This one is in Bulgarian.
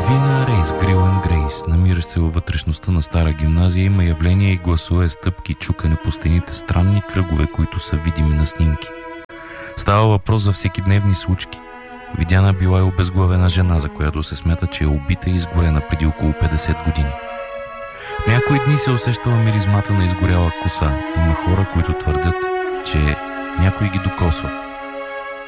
Вина Рейс, Грил енд Грейс, намиращ се във вътрешността на стара гимназия, има явления и гласове, стъпки, чукане по стените, странни кръгове, които са видими на снимки. Става въпрос за всекидневни случки. Видяна била и обезглавена жена, за която се смята, че е убита и изгорена преди около 50 години. В някои дни се усещала миризмата на изгоряла коса. Има хора, които твърдят, че някой ги докосва.